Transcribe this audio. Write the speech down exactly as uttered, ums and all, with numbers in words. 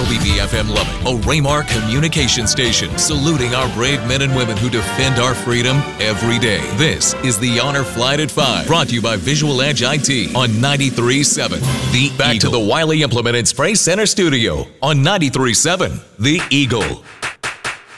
B B F M Lubbock, a Raymar communication station, saluting our brave men and women who defend our freedom every day. This is the Honor Flight at five, brought to you by Visual Edge I T on ninety-three point seven. The Back Eagle. To the Wiley Implement and Spray Center studio on ninety-three point seven. The Eagle.